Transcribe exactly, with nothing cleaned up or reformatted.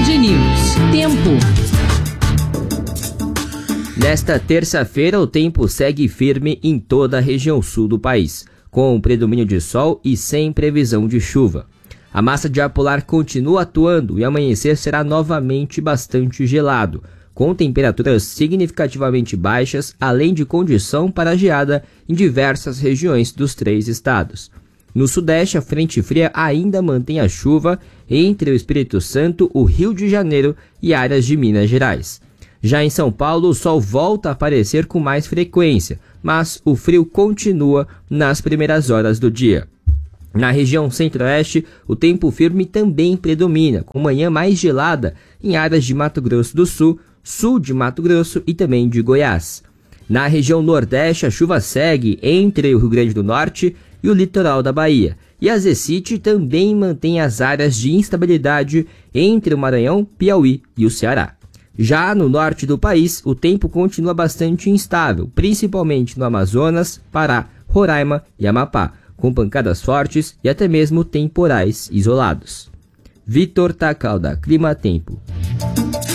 Band News. Tempo. Nesta terça-feira, o tempo segue firme em toda a região sul do país, com predomínio de sol e sem previsão de chuva. A massa de ar polar continua atuando e amanhecer será novamente bastante gelado, com temperaturas significativamente baixas, além de condição para geada em diversas regiões dos três estados. No sudeste, a frente fria ainda mantém a chuva entre o Espírito Santo, o Rio de Janeiro e áreas de Minas Gerais. Já em São Paulo, o sol volta a aparecer com mais frequência, mas o frio continua nas primeiras horas do dia. Na região centro-oeste, o tempo firme também predomina, com manhã mais gelada em áreas de Mato Grosso do Sul, sul de Mato Grosso e também de Goiás. Na região nordeste, a chuva segue entre o Rio Grande do Norte e o litoral da Bahia. E a Zecite também mantém as áreas de instabilidade entre o Maranhão, Piauí e o Ceará. Já no norte do país, o tempo continua bastante instável, principalmente no Amazonas, Pará, Roraima e Amapá, com pancadas fortes e até mesmo temporais isolados. Vitor Tacalda, Clima Tempo.